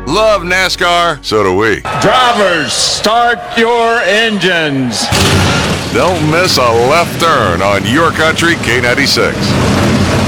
Love NASCAR, so do we. Drivers, start your engines. Don't miss a left turn on Your Country K96.